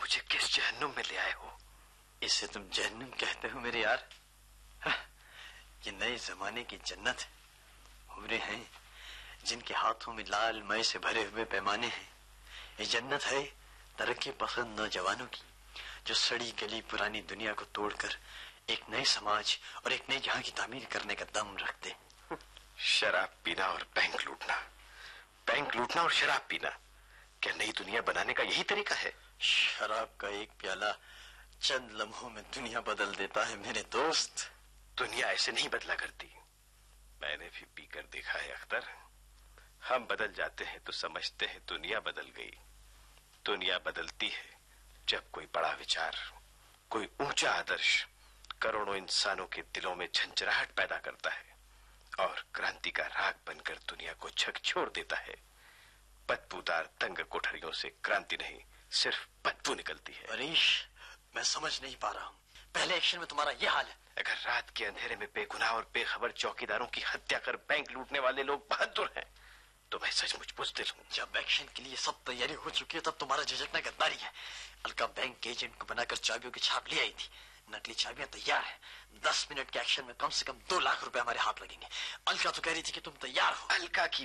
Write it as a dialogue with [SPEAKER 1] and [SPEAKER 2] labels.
[SPEAKER 1] मुझे किस जहन्नुम में ले आए हो?
[SPEAKER 2] इसे तुम जहन्नुम कहते हो मेरे यार? ये नए जमाने की जन्नत है। उम्रें हैं जिनके हाथों में लाल मय से भरे हुए पैमाने हैं। ये जन्नत है तरक्की पसंद नौजवानों की, जो सड़ी गली पुरानी दुनिया को तोड़कर एक नए समाज और एक नए जहां की तामीर करने का दम रखते।
[SPEAKER 1] शराब पीना और बैंक लूटना, बैंक लूटना और शराब पीना, क्या नई दुनिया बनाने का यही तरीका है?
[SPEAKER 2] शराब का एक प्याला चंद लम्हों में दुनिया बदल देता है मेरे दोस्त।
[SPEAKER 1] दुनिया ऐसे नहीं बदला करती। मैंने भी पीकर देखा है अख्तर। हम बदल जाते हैं तो समझते हैं दुनिया बदल गई। दुनिया बदलती है जब कोई बड़ा विचार, कोई ऊंचा आदर्श करोड़ों इंसानों के दिलों में झंझराहट पैदा करता है और क्रांति का राग बनकर दुनिया को झकझोर देता है। बदबूदार तंग कोठरियों से क्रांति नहीं, सिर्फ बदबू निकलती है।
[SPEAKER 2] अरीश, मैं समझ नहीं पा रहा हूँ। पहले एक्शन में तुम्हारा यह हाल है।
[SPEAKER 1] अगर रात के अंधेरे में बेगुनाह और बेखबर चौकीदारों की हत्या कर बैंक लूटने वाले लोग बहादुर हैं, तो मैं सचमुच बुज़दिल हूँ।
[SPEAKER 2] जब एक्शन के लिए सब तैयारी हो चुकी है तब तुम्हारा झिझकना गद्दारी है। अलका बैंक के एजेंट को बनाकर चाबियों की छाप ले आई थी। नकली चाबियां तैयार है। 10 मिनट के एक्शन में कम से कम 2 लाख रुपए हमारे हाथ लगेंगे। अलका तो कह रही थी कि तुम तैयार हो।
[SPEAKER 1] अलका की